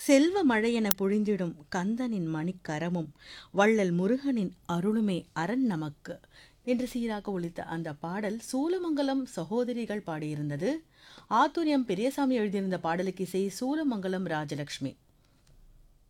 செல்வ மழையென பொழிந்திடும் கந்தனின் மணிக்கரமும் வள்ளல் முருகனின் அருளுமே அரண் நமக்கு என்று சீராக ஒலித்த அந்த பாடல் சூலமங்கலம் சகோதரிகள் பாடியிருந்தது. ஆத்தூர் எம் பெரியசாமி எழுதியிருந்த பாடலுக்கு இசை சூலமங்கலம் ராஜலட்சுமி.